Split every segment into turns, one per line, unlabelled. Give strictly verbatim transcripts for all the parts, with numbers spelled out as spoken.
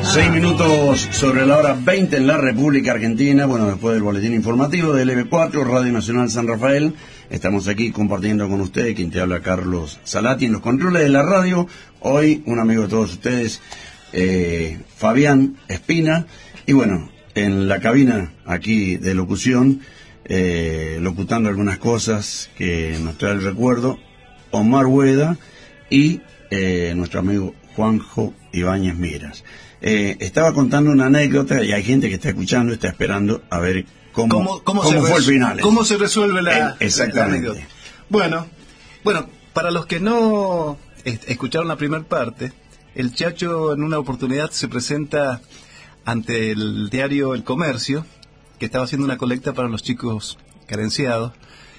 Seis minutos sobre la hora veinte en la República Argentina. Bueno, después del boletín informativo de L B cuatro, Radio Nacional San Rafael, estamos aquí compartiendo con ustedes, quien te habla, Carlos Salati, en los controles de la radio. Hoy, un amigo de todos ustedes, eh, Fabián Espina, y bueno, en la cabina aquí de locución, eh, locutando algunas cosas que nos trae el recuerdo, Omar Hueda y eh, nuestro amigo Juanjo Ibáñez Miras. Eh, estaba contando una anécdota y hay gente que está escuchando, está esperando a ver cómo,
¿Cómo, cómo,
cómo fue el final.
¿Cómo se resuelve la,
eh, exactamente.
la anécdota? Bueno, bueno, para los que no eh, escucharon la primera parte, el Chacho en una oportunidad se presenta ante el diario El Comercio, que estaba haciendo una colecta para los chicos carenciados,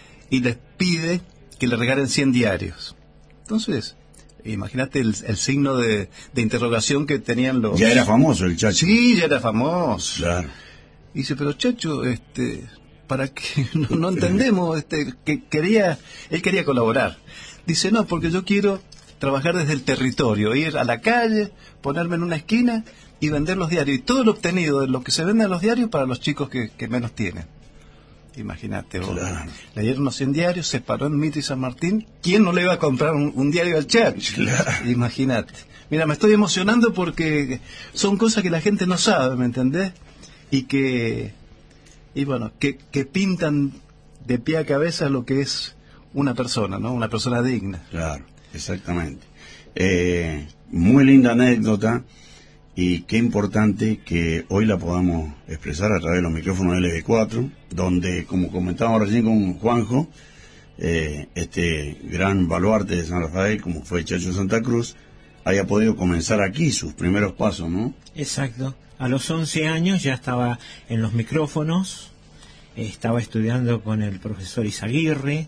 y les pide que le regalen cien diarios. Entonces, imagínate el, el signo de, de interrogación que tenían los...
Ya era famoso el Chacho.
Sí, ya era famoso.
Claro.
Y dice, pero Chacho, este, ¿para qué? No, no entendemos, este, que quería, él quería colaborar. Dice, no, porque yo quiero trabajar desde el territorio, ir a la calle, ponerme en una esquina y vender los diarios. Y todo lo obtenido de lo que se vende en los diarios para los chicos que, que menos tienen. Imagínate, claro. Le dieron los cien diarios, se paró en Mitre y San Martín. ¿Quién no le iba a comprar un, un diario al Chacho?
Claro.
Imagínate. Mira, me estoy emocionando porque son cosas que la gente no sabe, ¿me entendés? Y que, y bueno, que, que pintan de pie a cabeza lo que es una persona, ¿no? Una persona digna.
Claro, exactamente. Eh, muy linda anécdota. Y qué importante que hoy la podamos expresar a través de los micrófonos de L B cuatro, donde, como comentábamos recién con Juanjo, eh, este gran baluarte de San Rafael, como fue Chacho Santa Cruz, haya podido comenzar aquí sus primeros pasos, ¿no?
Exacto. A los once años ya estaba en los micrófonos, estaba estudiando con el profesor Izaguirre,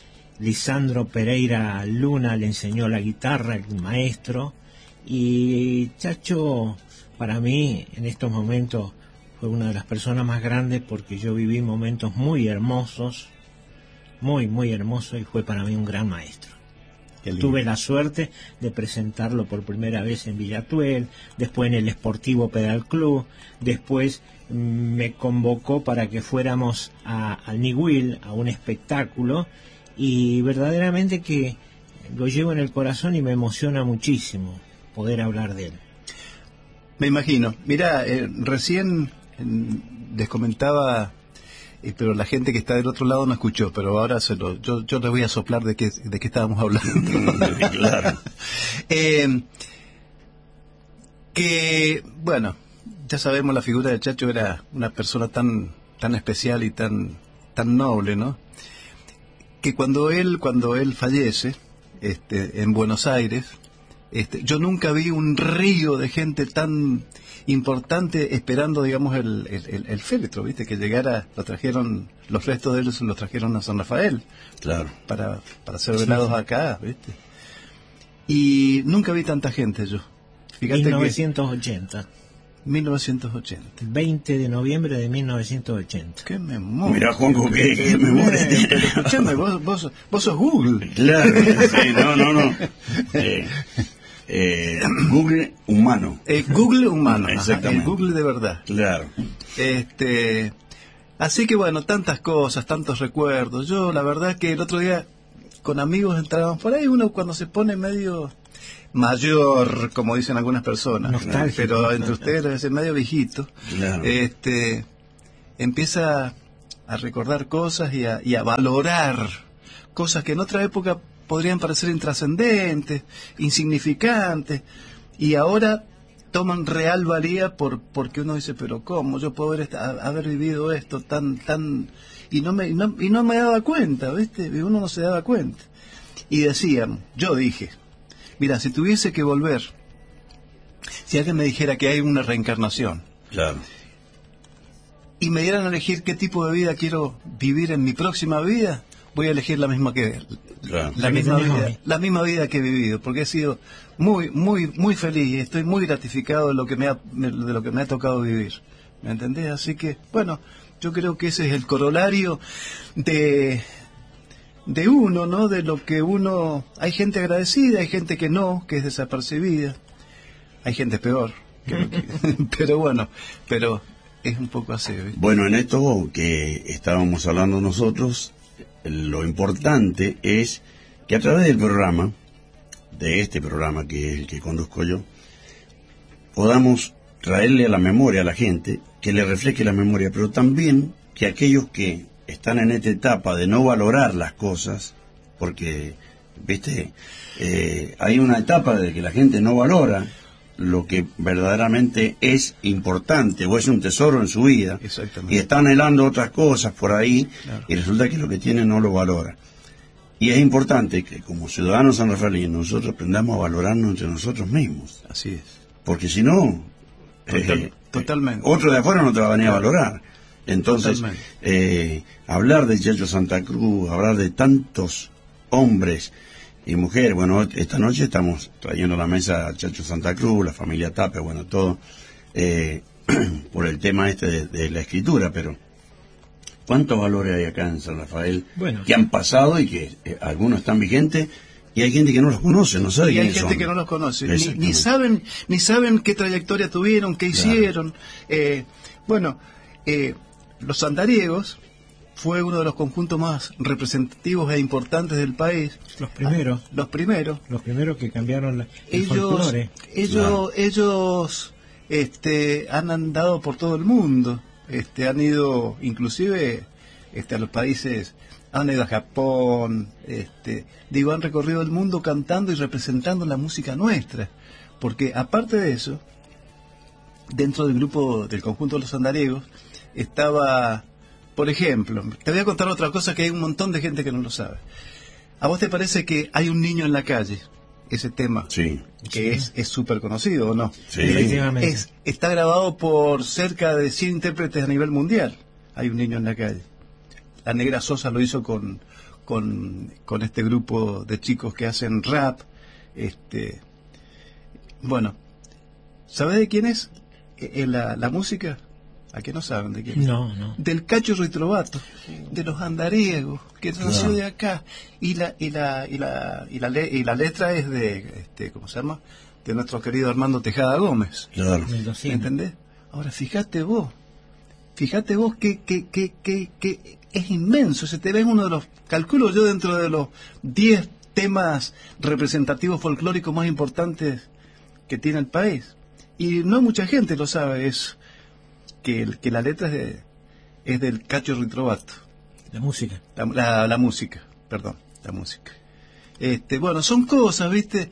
Lisandro Pereira Luna le enseñó la guitarra, el maestro. Y Chacho, para mí, en estos momentos, fue una de las personas más grandes porque yo viví momentos muy hermosos, muy, muy hermosos, y fue para mí un gran maestro. Tuve la suerte de presentarlo por primera vez en Villatuel, después en el Sportivo Pedal Club, después me convocó para que fuéramos a, al Niwil, a un espectáculo, y verdaderamente que lo llevo en el corazón y me emociona muchísimo poder hablar de él.
Me imagino. Mira, eh, recién eh, les comentaba, eh, pero la gente que está del otro lado no escuchó, pero ahora se lo, yo, yo les voy a soplar de qué, de qué estábamos hablando.
Claro.
eh, que, bueno, ya sabemos, la figura del Chacho era una persona tan, tan especial y tan, tan noble, ¿no? Que cuando él, cuando él fallece, este, en Buenos Aires, Este, yo nunca vi un río de gente tan importante esperando, digamos, el, el, el féretro, ¿viste? Que llegara, lo trajeron, los restos de él los trajeron a San Rafael.
Claro. Para,
para ser velados sí. acá, ¿viste? Y nunca vi tanta gente yo.
Fíjate mil novecientos ochenta.
Que, mil novecientos ochenta.
veinte de noviembre de mil novecientos ochenta.
¡Qué memoria!
Mirá, Juanjo, qué, qué memoria.
Pero escuchame, vos, vos, vos sos Google.
Claro, sí, no, no, no. Eh, Eh, Google humano.
Eh, Google humano,
exactamente.
Ajá, el Google de verdad.
Claro.
Este, así que bueno, tantas cosas, tantos recuerdos. Yo la verdad que el otro día con amigos entrábamos por ahí, uno cuando se pone medio mayor, como dicen algunas personas,
nostálgico,
pero
nostálgico.
Entre ustedes es medio viejito,
claro.
este, empieza a recordar cosas y a, y a valorar cosas que en otra época podrían parecer intrascendentes, insignificantes, y ahora toman real valía por porque uno dice, pero ¿cómo? Yo puedo haber, haber vivido esto tan, tan... Y no, me, y, no, y no me daba cuenta, ¿viste? Uno no se daba cuenta. Y decían, yo dije, mira, si tuviese que volver, si alguien me dijera que hay una reencarnación,
claro,
y me dieran a elegir qué tipo de vida quiero vivir en mi próxima vida, voy a elegir la misma que
claro.
la misma vida, la misma vida que he vivido, porque he sido muy muy muy feliz y estoy muy gratificado de lo que me ha de lo que me ha tocado vivir. ¿Me entendés? Así que, bueno, yo creo que ese es el corolario de de uno, ¿no? De lo que uno, hay gente agradecida, hay gente que no, que es desapercibida. Hay gente peor, que, pero bueno, pero es un poco así, ¿viste?
Bueno, en esto que estábamos hablando nosotros, lo importante es que a través del programa, de este programa que es el que conduzco yo, podamos traerle a la memoria a la gente, que le refleje la memoria, pero también que aquellos que están en esta etapa de no valorar las cosas, porque, viste, eh, hay una etapa de que la gente no valora lo que verdaderamente es importante o es un tesoro en su vida, y está anhelando otras cosas por ahí, claro, y resulta que lo que tiene no lo valora. Y es importante que como ciudadanos sanrafaelinos nosotros aprendamos a valorarnos entre nosotros mismos.
Así es.
Porque si no,
Total,
eh,
totalmente.
otro de afuera no te va a venir a valorar. Entonces, eh, hablar de Chacho Santa Cruz, hablar de tantos hombres y mujeres, bueno, esta noche estamos trayendo a la mesa a Chacho Santa Cruz, la familia Tape, bueno, todo, eh, por el tema este de, de la escritura, pero ¿cuántos valores hay acá en San Rafael, bueno, que han pasado y que eh, algunos están vigentes? Y hay gente que no los conoce, no sabe quiénes son.
Y hay gente que no los conoce, ni, ni saben ni saben qué trayectoria tuvieron, qué hicieron. Claro. Eh, bueno, eh, los andariegos fue uno de los conjuntos más representativos e importantes del país.
Los primeros.
Ah, los primeros.
Los primeros que cambiaron la, el
ellos,
folclore.
Ellos,
claro,
ellos este, han andado por todo el mundo. Este, han ido inclusive este, a los países... Han ido a Japón, este, digo, han recorrido el mundo cantando y representando la música nuestra. Porque aparte de eso, dentro del grupo, del conjunto de los andariegos, estaba, por ejemplo, te voy a contar otra cosa que hay un montón de gente que no lo sabe. ¿A vos te parece que hay un niño en la calle? Ese tema,
sí,
que
sí,
es súper conocido, ¿o no?
Sí.
Es, está grabado por cerca de cien intérpretes a nivel mundial. Hay un niño en la calle. La Negra Sosa lo hizo con, con, con este grupo de chicos que hacen rap. Este, bueno, ¿sabés de quién es eh, la, la música? ¿A qué no saben de quién es?
No, no.
Del Cacho Ritrovato, de los andariegos, que nació
no.
de acá. Y la y la y la y la, le, y la letra es de, este, ¿cómo se llama? De nuestro querido Armando Tejada Gómez.
Claro.
¿Entendés? Ahora, fíjate vos, fíjate vos que, que, que, que, que es inmenso. Ese tema es uno de los, calculo yo, dentro de los diez temas representativos folclóricos más importantes que tiene el país. Y no mucha gente lo sabe, es que, que la letra es, de, es del Cacho Ritrovato.
La música.
La, la, la música, perdón, la música. Este, bueno, son cosas, ¿viste?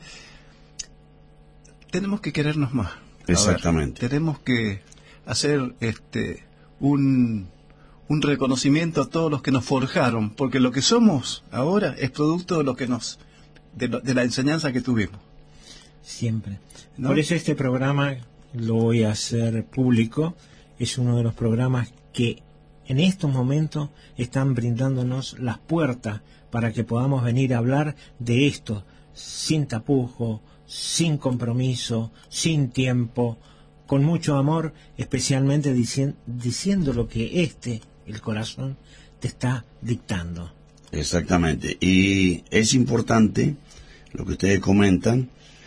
Tenemos que querernos más.
Exactamente.
Ver, tenemos que hacer este un... un reconocimiento a todos los que nos forjaron, porque lo que somos ahora es producto de lo que nos de, lo, de la enseñanza que tuvimos.
Siempre.
¿No?
Por eso este programa lo voy a hacer público. Es uno de los programas que en estos momentos están brindándonos las puertas para que podamos venir a hablar de esto sin tapujo, sin compromiso, sin tiempo, con mucho amor, especialmente dici- diciendo lo que este el corazón te está dictando.
Exactamente. Y es importante lo que ustedes comentan,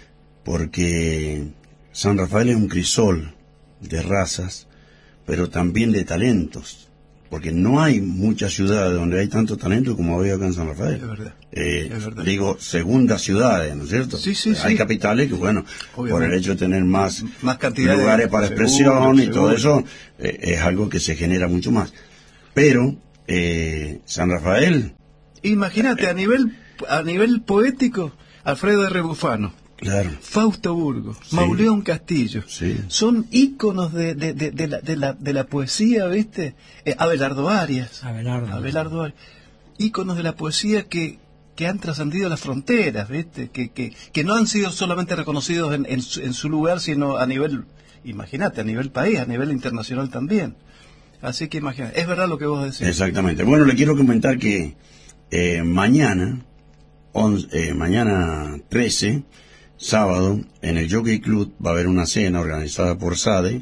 porque San Rafael es un crisol de razas, pero también de talentos, porque no hay muchas ciudades donde hay tanto talento como había acá en San Rafael.
Es verdad.
Eh,
es verdad.
Digo, segundas ciudades, ¿no es cierto?
Sí, sí,
hay
sí.
capitales que, bueno, obviamente, por el hecho de tener más,
más cantidad
lugares
de,
para
seguro,
expresión y
seguro.
todo eso, eh, es algo que se genera mucho más. Pero eh, San Rafael...
Imagínate, a nivel a nivel poético, Alfredo de Rebufano,
claro,
Fausto Burgos,
sí,
Mauleón Castillo,
sí,
son íconos de, de, de, de, la, de, la, de la poesía, ¿viste? Eh, Abelardo Arias,
Abelardo.
Abelardo Arias, íconos de la poesía que, que han trascendido las fronteras, ¿viste? Que, que, que no han sido solamente reconocidos en, en, su, en su lugar, sino a nivel, imagínate, a nivel país, a nivel internacional también. Así que imagínate, es verdad lo que vos decís.
Exactamente. Bueno, le quiero comentar que eh, mañana, once, eh, mañana trece, sábado, en el Jockey Club va a haber una cena organizada por SADE,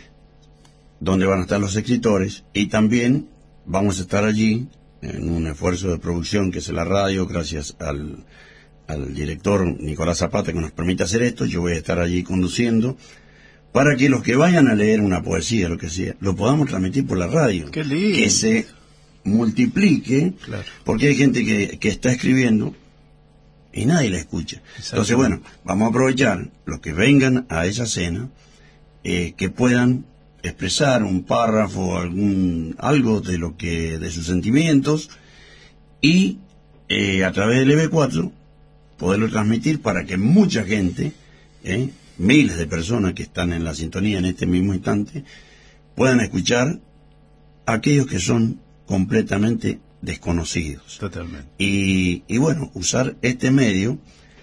donde van a estar los escritores, y también vamos a estar allí en un esfuerzo de producción que es la radio, gracias al, al director Nicolás Zapata que nos permite hacer esto. Yo voy a estar allí conduciendo para que los que vayan a leer una poesía, lo que sea, lo podamos transmitir por la radio.
¡Qué lindo!
Que se multiplique,
claro.
Porque hay gente que, que está escribiendo y nadie la escucha. Entonces, bueno, vamos a aprovechar los que vengan a esa cena, eh, que puedan expresar un párrafo, algún algo de lo que de sus sentimientos, y eh, a través del E B cuatro poderlo transmitir para que mucha gente, eh, miles de personas que están en la sintonía en este mismo instante, puedan escuchar a aquellos que son completamente desconocidos.
Totalmente.
Y, y bueno, usar este medio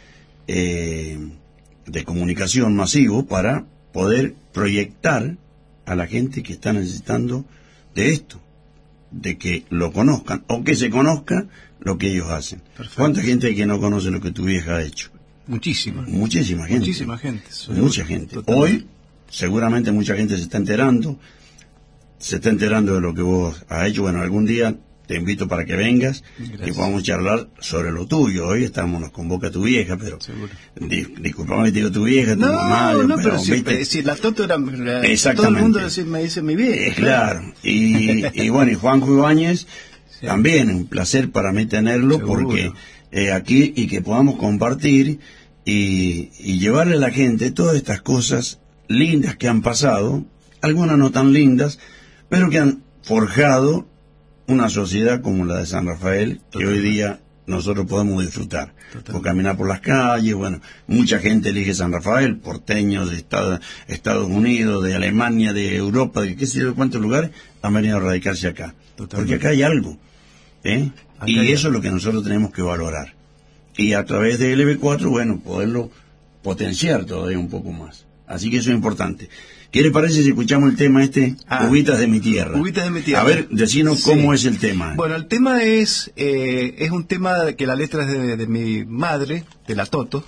eh, de comunicación masivo para poder proyectar a la gente que está necesitando de esto, de que lo conozcan, o que se conozca lo que ellos hacen.
Perfecto.
¿Cuánta gente que no conoce lo que tu vieja ha hecho?
Muchísima.
Muchísima gente.
Muchísima gente.
Mucha gente.
Totalmente.
Hoy, seguramente mucha gente se está enterando, se está enterando de lo que vos has hecho. Bueno, algún día te invito para que vengas,
Gracias.
y podamos charlar sobre lo tuyo. Hoy estamos, nos convoca tu vieja, pero
Seguro.
Dis, disculpame, te digo tu vieja, tu
No,
mamá.
no,
pero,
pero si,
¿viste?
si la Toto era... Todo
Exactamente.
el mundo dice- me dice mi vieja.
Eh, claro. Y, y bueno, y Juanjo Ibáñez,
Sí.
también un placer para mí tenerlo,
Seguro.
porque eh, aquí, y que podamos compartir y, y llevarle a la gente todas estas cosas lindas que han pasado, algunas no tan lindas, pero que han forjado una sociedad como la de San Rafael, que hoy día nosotros podemos disfrutar.
Totalmente.
Por caminar por las calles, bueno, mucha gente elige San Rafael, porteños de Estado- Estados Unidos, de Alemania, de Europa, de qué sé yo, de cuántos lugares, han venido a radicarse acá.
Totalmente.
Porque acá hay algo, ¿eh?
Acá
Y
hay
eso
algo.
es lo que nosotros tenemos que valorar. Y a través de L B cuatro, bueno, poderlo potenciar todavía un poco más. Así que eso es importante. ¿Qué le parece si escuchamos el tema este,
Ah,
Uvitas de mi tierra?
Uvitas de mi tierra.
A ver, decinos
Sí.
cómo es el tema.
Bueno, el tema es eh, es un tema que la letra es de, de mi madre, de la Toto,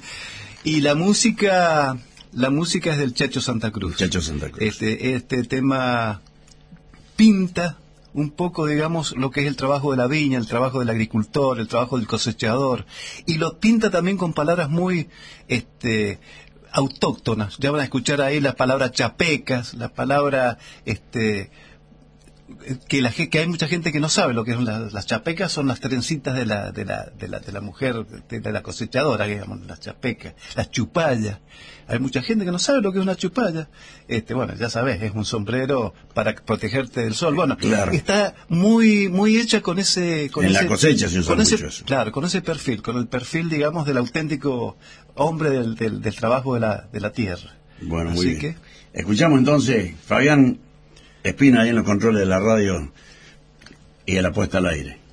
y la música la música es del Chacho Santa Cruz.
Chacho Santa Cruz.
Este este tema pinta un poco, digamos, lo que es el trabajo de la viña, el trabajo del agricultor, el trabajo del cosechador, y lo pinta también con palabras muy este autóctonas. Ya van a escuchar ahí las palabras chapecas, la palabra este que la ge- que hay mucha gente que no sabe lo que son las, las chapecas. Son las trencitas de la de la de la, de la mujer, de, de la cosechadora, digamos, las chapecas, las chupallas. Hay mucha gente que no sabe lo que es una chupalla. Este, bueno, ya sabes, es un sombrero para protegerte del sol. Bueno,
Claro.
está muy muy hecha con ese con
En la
ese-
cosecha se usa
con ese-
mucho eso.
Claro, con ese perfil, con el perfil, digamos, del auténtico hombre del, del, del trabajo de la de la tierra.
Bueno,
Así
muy bien.
que
Escuchamos entonces Fabián Espina ahí en los controles de la radio y a la puesta al aire.